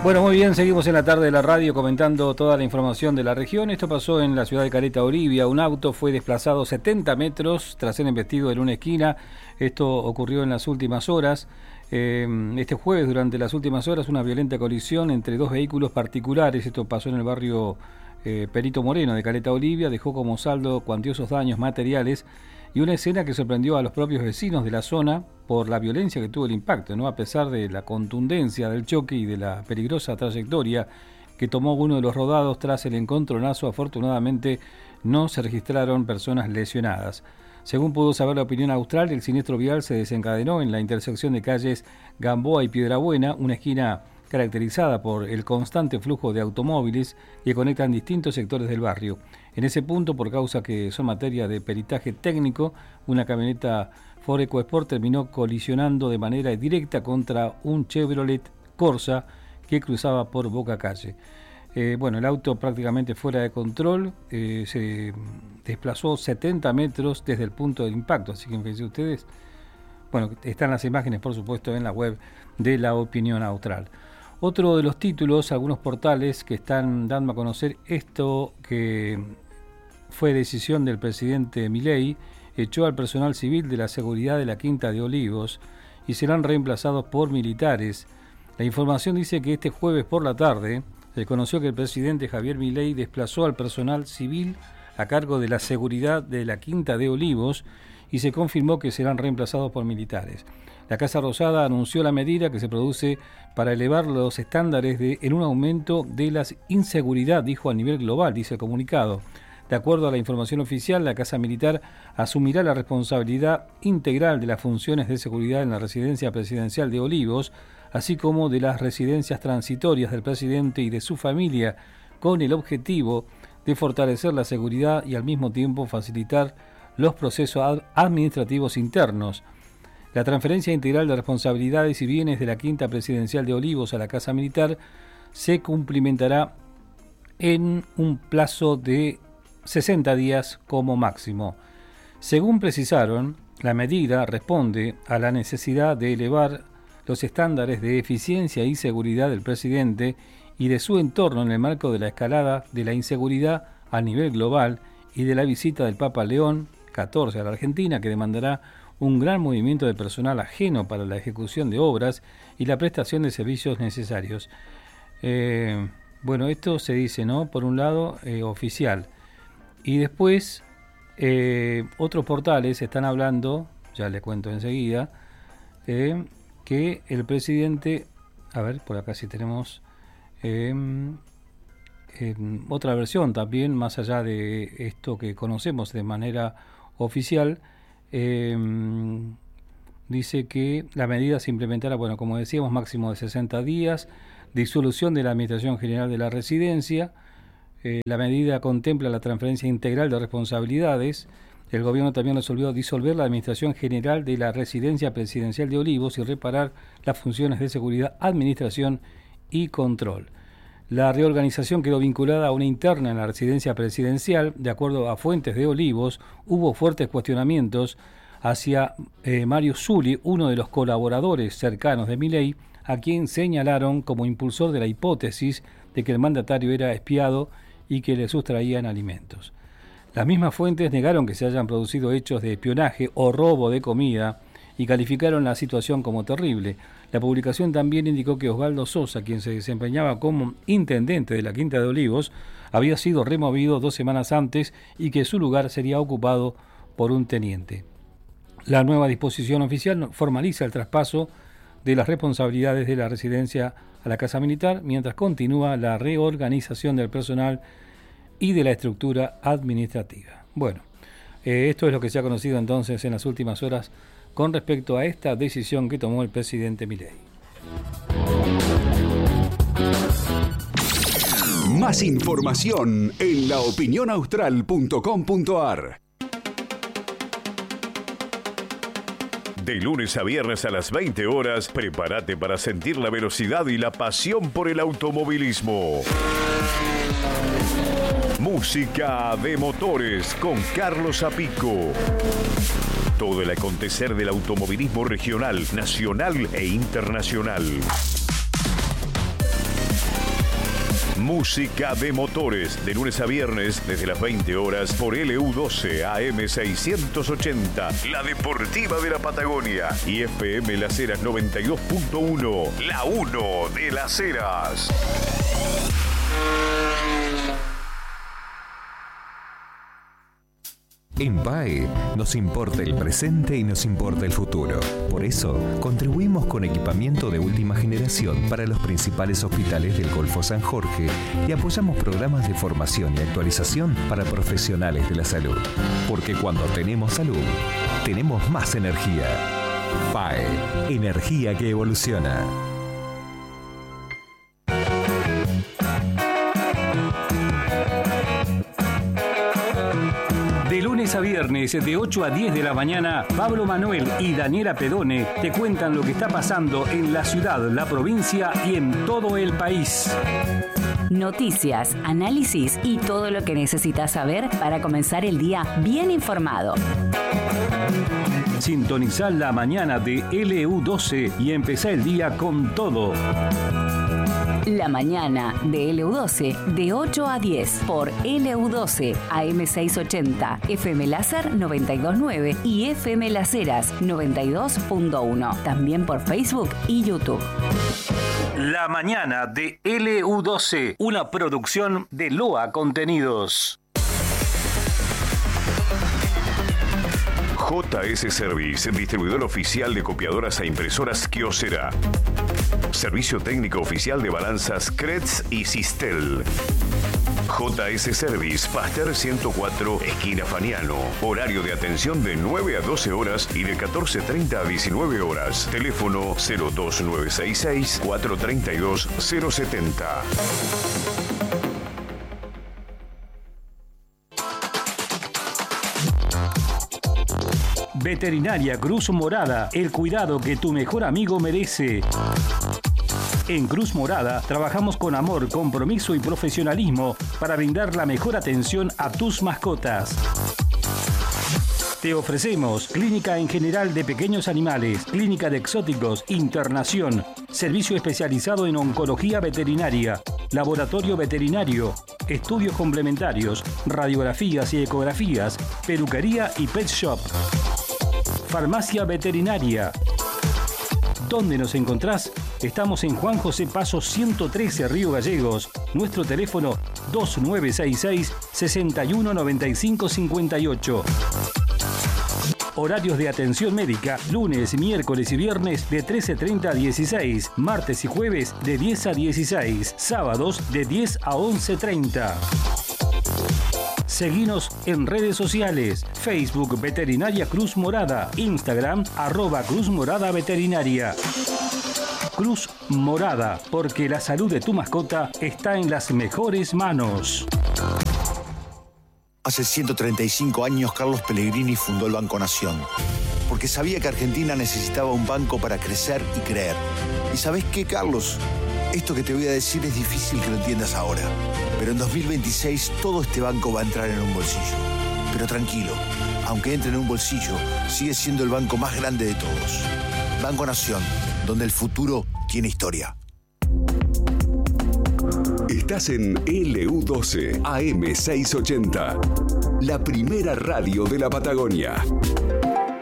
Bueno, muy bien, seguimos en la tarde de la radio comentando toda la información de la región. Esto pasó en la ciudad de Caleta Olivia. Un auto fue desplazado 70 metros tras ser embestido en una esquina. Esto ocurrió en las últimas horas. Este jueves, durante las últimas horas, una violenta colisión entre dos vehículos particulares. Esto pasó en el barrio Perito Moreno de Caleta Olivia. Dejó como saldo cuantiosos daños materiales y una escena que sorprendió a los propios vecinos de la zona por la violencia que tuvo el impacto, ¿no? A pesar de la contundencia del choque y de la peligrosa trayectoria que tomó uno de los rodados tras el encontronazo, afortunadamente no se registraron personas lesionadas. Según pudo saber la Opinión Austral, el siniestro vial se desencadenó en la intersección de calles Gamboa y Piedrabuena, una esquina caracterizada por el constante flujo de automóviles que conectan distintos sectores del barrio. En ese punto, por causa que son materia de peritaje técnico, una camioneta Ford EcoSport terminó colisionando de manera directa contra un Chevrolet Corsa que cruzaba por Boca Calle. El auto prácticamente fuera de control, se desplazó 70 metros desde el punto del impacto, así que fíjense ustedes, están las imágenes por supuesto en la web de la Opinión Austral. Otro de los títulos, algunos portales que están dando a conocer esto que fue decisión del presidente Milei, echó al personal civil de la seguridad de la Quinta de Olivos y serán reemplazados por militares. La información dice que este jueves por la tarde se conoció que el presidente Javier Milei desplazó al personal civil a cargo de la seguridad de la Quinta de Olivos y se confirmó que serán reemplazados por militares. La Casa Rosada anunció la medida que se produce para elevar los estándares en un aumento de la inseguridad, dijo a nivel global, dice el comunicado. De acuerdo a la información oficial, la Casa Militar asumirá la responsabilidad integral de las funciones de seguridad en la residencia presidencial de Olivos, así como de las residencias transitorias del presidente y de su familia, con el objetivo de fortalecer la seguridad y al mismo tiempo facilitar los procesos administrativos internos. La transferencia integral de responsabilidades y bienes de la Quinta Presidencial de Olivos a la Casa Militar se cumplimentará en un plazo de 60 días como máximo. Según precisaron, la medida responde a la necesidad de elevar los estándares de eficiencia y seguridad del presidente y de su entorno en el marco de la escalada de la inseguridad a nivel global y de la visita del Papa León XIV a la Argentina, que demandará un gran movimiento de personal ajeno para la ejecución de obras y la prestación de servicios necesarios. Esto se dice, ¿no? Por un lado, oficial. Y después, otros portales están hablando, ya les cuento enseguida, que el presidente, a ver, por acá sí tenemos otra versión también, más allá de esto que conocemos de manera oficial, dice que la medida se implementará, como decíamos, máximo de 60 días, disolución de la Administración General de la Residencia. La medida contempla la transferencia integral de responsabilidades. El gobierno también resolvió disolver la Administración General de la Residencia Presidencial de Olivos y reparar las funciones de seguridad, administración y control. La reorganización quedó vinculada a una interna en la residencia presidencial. De acuerdo a fuentes de Olivos, hubo fuertes cuestionamientos hacia Mario Zulli, uno de los colaboradores cercanos de Milei, a quien señalaron como impulsor de la hipótesis de que el mandatario era espiado y que le sustraían alimentos. Las mismas fuentes negaron que se hayan producido hechos de espionaje o robo de comida y calificaron la situación como terrible. La publicación también indicó que Osvaldo Sosa, quien se desempeñaba como intendente de la Quinta de Olivos, había sido removido 2 semanas antes y que su lugar sería ocupado por un teniente. La nueva disposición oficial formaliza el traspaso de las responsabilidades de la residencia a la Casa Militar, mientras continúa la reorganización del personal y de la estructura administrativa. Esto es lo que se ha conocido entonces en las últimas horas con respecto a esta decisión que tomó el presidente Milei. Más información en laopinionaustral.com.ar. De lunes a viernes a las 20 horas, prepárate para sentir la velocidad y la pasión por el automovilismo. Música de motores con Carlos Apico. Todo el acontecer del automovilismo regional, nacional e internacional. Música de motores, de lunes a viernes, desde las 20 horas, por LU12 AM 680, la deportiva de la Patagonia, y FM Las Heras 92.1, la 1 de Las Heras. En PAE nos importa el presente y nos importa el futuro. Por eso, contribuimos con equipamiento de última generación para los principales hospitales del Golfo San Jorge y apoyamos programas de formación y actualización para profesionales de la salud. Porque cuando tenemos salud, tenemos más energía. PAE, energía que evoluciona. De lunes a viernes, de 8 a 10 de la mañana, Pablo Manuel y Daniela Pedone te cuentan lo que está pasando en la ciudad, la provincia y en todo el país. Noticias, análisis y todo lo que necesitas saber para comenzar el día bien informado. Sintonizá la mañana de LU12 y empezá el día con todo. La mañana de LU12 de 8 a 10 por LU12 AM 680, FM Láser 92.9 y FM Las Heras 92.1. También por Facebook y YouTube. La mañana de LU12, una producción de Loa Contenidos. JS Service, distribuidor oficial de copiadoras e impresoras Kyocera. Servicio técnico oficial de balanzas Kretz y Sistel. JS Service, Pasteur 104, esquina Faniano. Horario de atención de 9 a 12 horas y de 14:30 a 19 horas. Teléfono 02966 432 070. Veterinaria Cruz Morada, el cuidado que tu mejor amigo merece. En Cruz Morada trabajamos con amor, compromiso y profesionalismo para brindar la mejor atención a tus mascotas. Te ofrecemos clínica en general de pequeños animales, clínica de exóticos, internación, servicio especializado en oncología veterinaria, laboratorio veterinario, estudios complementarios, radiografías y ecografías, peluquería y pet shop. Farmacia veterinaria. ¿Dónde nos encontrás? Estamos en Juan José Paso 113, Río Gallegos. Nuestro teléfono 2966 619558. Horarios de atención médica, lunes, miércoles y viernes de 13:30 a 16, martes y jueves de 10 a 16, sábados de 10 a 11:30. Seguinos en redes sociales, Facebook Veterinaria Cruz Morada, Instagram @Cruz Morada Veterinaria. Cruz Morada, porque la salud de tu mascota está en las mejores manos. Hace 135 años Carlos Pellegrini fundó el Banco Nación, porque sabía que Argentina necesitaba un banco para crecer y creer. ¿Y sabés qué, Carlos? Esto que te voy a decir es difícil que lo entiendas ahora, pero en 2026 todo este banco va a entrar en un bolsillo. Pero tranquilo, aunque entre en un bolsillo, sigue siendo el banco más grande de todos. Banco Nación, donde el futuro tiene historia. Estás en LU12 AM 680, la primera radio de la Patagonia.